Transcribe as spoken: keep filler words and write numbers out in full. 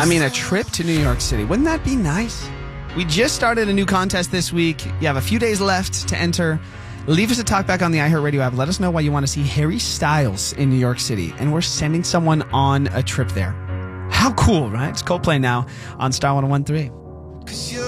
I mean, a trip to New York City. Wouldn't that be nice? We just started a new contest this week. You have a few days left to enter. Leave us a talkback on the iHeartRadio app. Let us know why you want to see Harry Styles in New York City. And we're sending someone on a trip there. How cool, right? It's Coldplay now on Star one oh one three.